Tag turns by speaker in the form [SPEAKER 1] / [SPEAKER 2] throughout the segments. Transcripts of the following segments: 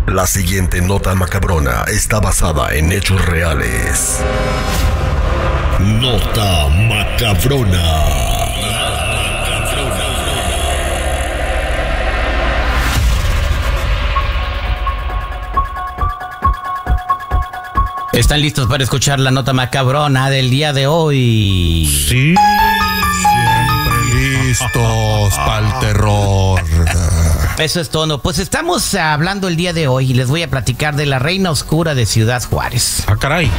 [SPEAKER 1] La siguiente nota macabrona está basada en hechos reales. Nota macabrona.
[SPEAKER 2] ¿Están listos para escuchar la nota macabrona del día de hoy?
[SPEAKER 3] Sí, siempre listos para el terror.
[SPEAKER 2] Eso es todo. Pues estamos hablando el día de hoy y les voy a platicar de la reina oscura de Ciudad Juárez.
[SPEAKER 3] Ah, caray.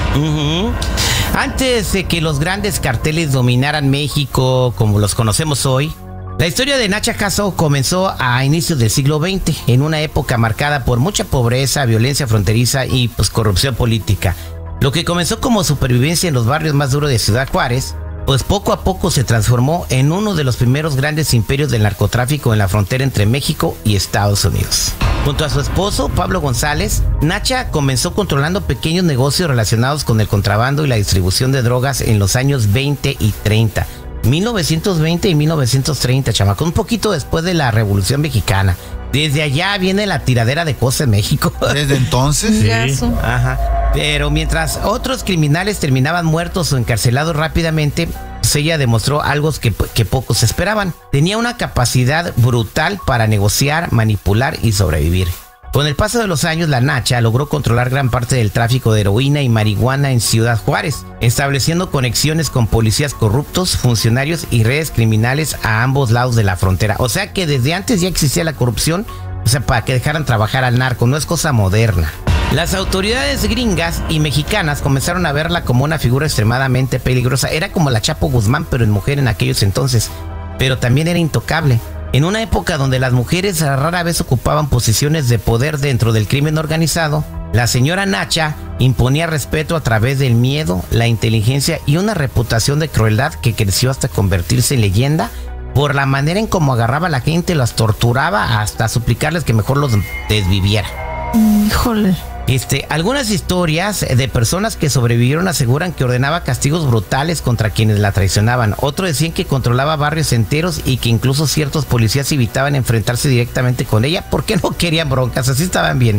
[SPEAKER 2] Antes de que los grandes carteles dominaran México como los conocemos hoy, la historia de Nacha Jasso comenzó a inicios del siglo XX, en una época marcada por mucha pobreza, violencia fronteriza y corrupción política. Lo que comenzó como supervivencia en los barrios más duros de Ciudad Juárez, pues poco a poco se transformó en uno de los primeros grandes imperios del narcotráfico en la frontera entre México y Estados Unidos. Junto a su esposo, Pablo González, Nacha comenzó controlando pequeños negocios relacionados con el contrabando y la distribución de drogas en los años 20 y 30. 1920 y 1930, chamaco, un poquito después de la Revolución Mexicana. Desde allá viene la tiradera de cosas en México.
[SPEAKER 3] Desde entonces,
[SPEAKER 2] sí. Ajá. Pero mientras otros criminales terminaban muertos o encarcelados rápidamente, pues ella demostró algo que pocos esperaban. Tenía una capacidad brutal para negociar, manipular y sobrevivir. Con el paso de los años, la Nacha logró controlar gran parte del tráfico de heroína y marihuana en Ciudad Juárez, estableciendo conexiones con policías corruptos, funcionarios y redes criminales a ambos lados de la frontera. O sea que desde antes ya existía la corrupción, o sea, para que dejaran trabajar al narco, no es cosa moderna. Las autoridades gringas y mexicanas comenzaron a verla como una figura extremadamente peligrosa. Era como la Chapo Guzmán, pero en mujer en aquellos entonces. Pero también era intocable. En una época donde las mujeres rara vez ocupaban posiciones de poder dentro del crimen organizado, la señora Nacha imponía respeto a través del miedo, la inteligencia y una reputación de crueldad que creció hasta convertirse en leyenda por la manera en cómo agarraba a la gente, las torturaba hasta suplicarles que mejor los desviviera.
[SPEAKER 4] Híjole.
[SPEAKER 2] Algunas historias de personas que sobrevivieron aseguran que ordenaba castigos brutales contra quienes la traicionaban. Otros decían que controlaba barrios enteros y que incluso ciertos policías evitaban enfrentarse directamente con ella porque no querían broncas, así estaban bien.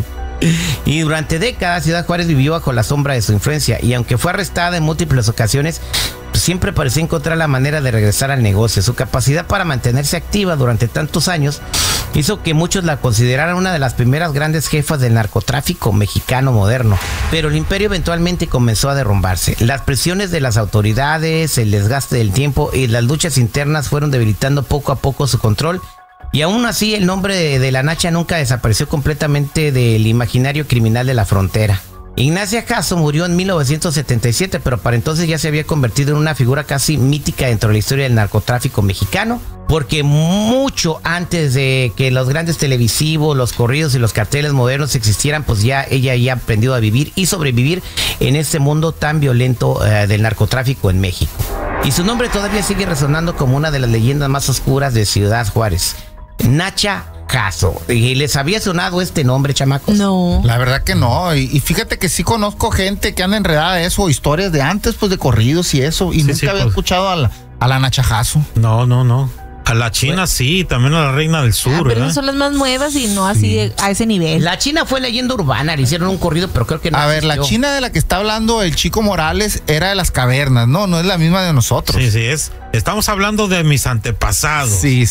[SPEAKER 2] Y durante décadas Ciudad Juárez vivió bajo la sombra de su influencia y aunque fue arrestada en múltiples ocasiones, siempre parecía encontrar la manera de regresar al negocio. Su capacidad para mantenerse activa durante tantos años hizo que muchos la consideraran una de las primeras grandes jefas del narcotráfico mexicano moderno. Pero el imperio eventualmente comenzó a derrumbarse. Las presiones de las autoridades, el desgaste del tiempo y las luchas internas fueron debilitando poco a poco su control. Y aún así el nombre de la Nacha nunca desapareció completamente del imaginario criminal de la frontera. Ignacia Jasso murió en 1977, pero para entonces ya se había convertido en una figura casi mítica dentro de la historia del narcotráfico mexicano, porque mucho antes de que los grandes televisivos, los corridos y los carteles modernos existieran, pues ya ella ya aprendió a vivir y sobrevivir en este mundo tan violento del narcotráfico en México. Y su nombre todavía sigue resonando como una de las leyendas más oscuras de Ciudad Juárez. Nacha Jasso. ¿Y les había sonado este nombre, chamacos?
[SPEAKER 4] No.
[SPEAKER 3] La verdad que no. Y fíjate que sí conozco gente que anda enredada de eso, historias de antes, pues de corridos y eso. Y nunca había escuchado a la Nacha Jasso.
[SPEAKER 5] No. A la China sí, también a la Reina del Sur.
[SPEAKER 4] Pero son las más nuevas y no así a ese nivel.
[SPEAKER 2] La China fue leyenda urbana, le hicieron un corrido, pero creo que no.
[SPEAKER 3] A ver, la China de la que está hablando el Chico Morales era de las cavernas, no es la misma de nosotros.
[SPEAKER 5] Sí, estamos hablando de mis antepasados.
[SPEAKER 3] Sí.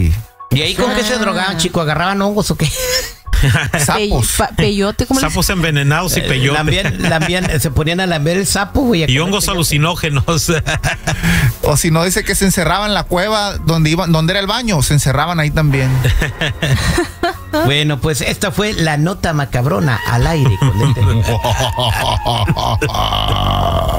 [SPEAKER 2] ¿Y ahí con qué se drogaban, chico? ¿Agarraban hongos o qué?
[SPEAKER 3] Sapos.
[SPEAKER 4] Peyote, ¿cómo
[SPEAKER 5] Sapos envenenados y peyote.
[SPEAKER 2] Se ponían a lamber el sapo, güey.
[SPEAKER 5] Y hongos alucinógenos.
[SPEAKER 3] O si no, dice que se encerraban en la cueva donde era el baño, se encerraban ahí también.
[SPEAKER 2] Bueno, pues esta fue la nota macabrona al aire con